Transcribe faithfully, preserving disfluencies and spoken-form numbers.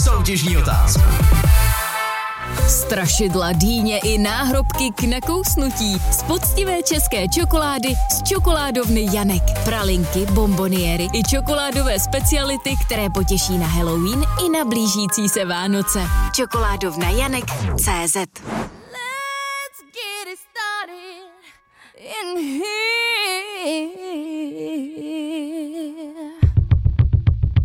soutěžní otázku. Strašidla, dýně i náhrobky k nakousnutí z poctivé české čokolády z čokoládovny Janek. Pralinky, bomboniéry i čokoládové speciality, které potěší na Halloween i na blížící se Vánoce. Čokoládovna Janek tečka cé zet. Let's get it started in here.